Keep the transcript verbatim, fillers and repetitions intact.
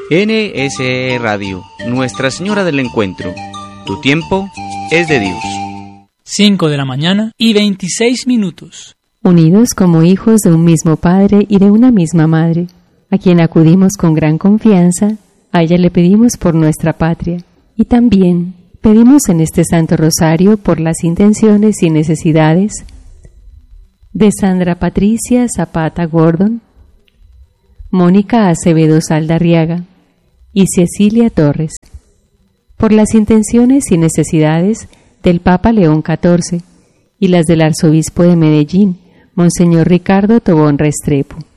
N S E Radio, Nuestra Señora del Encuentro. Tu tiempo es de Dios. cinco de la mañana y veintiséis minutos. Unidos como hijos de un mismo Padre y de una misma Madre, a quien acudimos con gran confianza, a ella le pedimos por nuestra patria. Y también pedimos en este Santo Rosario por las intenciones y necesidades de Sandra Patricia Zapata Gordon, Mónica Acevedo Saldarriaga y Cecilia Torres, por las intenciones y necesidades del Papa León catorce y las del Arzobispo de Medellín, Monseñor Ricardo Tobón Restrepo.